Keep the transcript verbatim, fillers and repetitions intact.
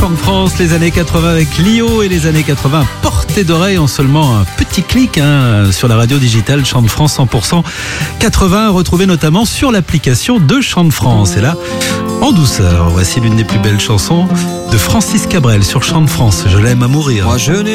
Chant de France, les années quatre-vingts avec Lio et les années quatre-vingts portées d'oreille en seulement un petit clic hein, sur la radio digitale Chant de France cent pour cent quatre-vingts, retrouvé notamment sur l'application de Chant de France. Et là, en douceur, voici l'une des plus belles chansons de Francis Cabrel sur Chant de France. Je l'aime à mourir. Moi, je n'ai